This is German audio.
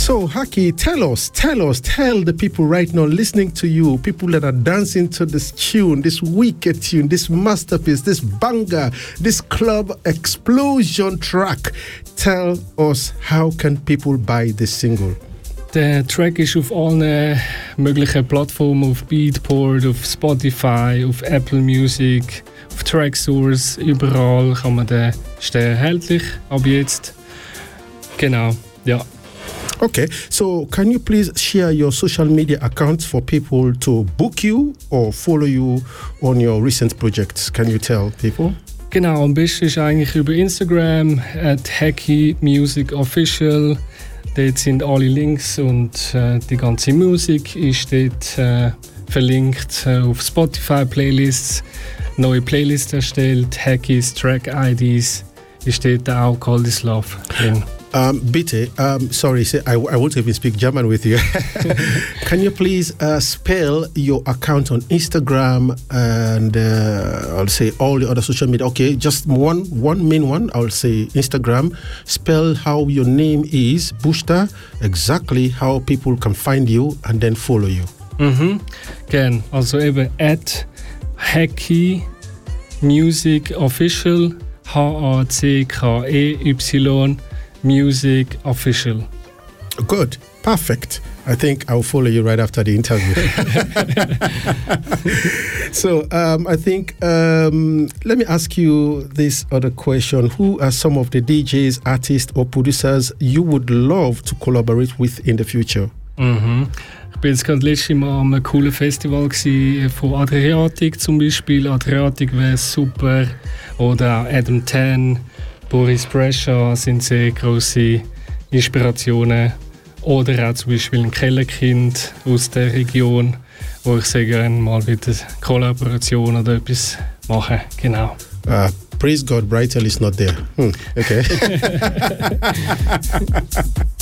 So, Haki, tell the people right now listening to you, people that are dancing to this tune, this wicked tune, this masterpiece, this banger, this club explosion track. Tell us, how can people buy this single? Der Track ist auf allen möglichen Plattformen, auf Beatport, auf Spotify, auf Apple Music, auf Tracksource, überall kann man den erhältlich ab jetzt. Genau, ja. Okay, so can you please share your social media accounts for people to book you or follow you on your recent projects? Can you tell people? Genau, am besten ist eigentlich über Instagram @HakiMusicOfficial. Dort sind alle Links und die ganze Musik ist dort verlinkt auf Spotify-Playlists. Neue Playlists erstellt, Hakis, Track-IDs ist dort auch Call This Love drin. Bitte, sorry, I won't even speak German with you. Can you please spell your account on Instagram and I'll say all the other social media? Okay, just one main one. I'll say Instagram. Spell how your name is, Bushta, exactly how people can find you and then follow you. Gern. Also eben @HakiMusicOfficial, HACKEY Music Official. Good, perfect. I think I'll follow you right after the interview. So I think let me ask you this other question. Who are some of the DJs, artists or producers you would love to collaborate with in the future? Ich war jetzt gerade letztes Mal an einem coolen Festival von Adriatic zum Beispiel. Adriatic wäre super. Oder auch Adam Tan, Boris Brejcha sind sehr grosse Inspirationen. Oder auch zum Beispiel ein Kellerkind aus der Region, wo ich sehr gerne mal wieder Kollaboration oder etwas mache. Genau. Praise God, Brightel is not there. Okay.